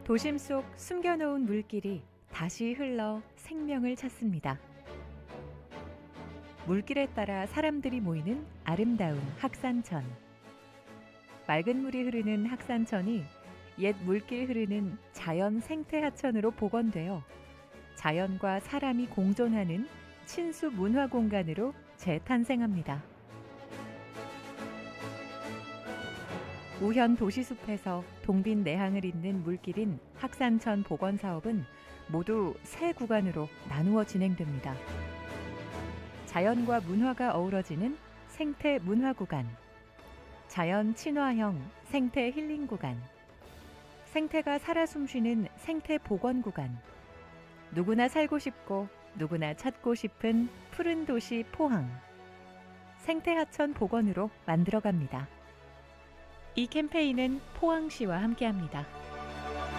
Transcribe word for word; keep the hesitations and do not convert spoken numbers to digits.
도심 속 숨겨놓은 물길이 다시 흘러 생명을 찾습니다. 물길에 따라 사람들이 모이는 아름다운 학산천. 맑은 물이 흐르는 학산천이 옛 물길 흐르는 자연 생태 하천으로 복원되어 자연과 사람이 공존하는 친수 문화 공간으로 재탄생합니다. 우현 도시숲에서 동빈 내항을 잇는 물길인 학산천 복원 사업은 모두 세 구간으로 나누어 진행됩니다. 자연과 문화가 어우러지는 생태 문화 구간, 자연 친화형 생태 힐링 구간, 생태가 살아 숨쉬는 생태 복원 구간, 누구나 살고 싶고 누구나 찾고 싶은 푸른 도시 포항, 생태 하천 복원으로 만들어갑니다. 이 캠페인은 포항시와 함께합니다.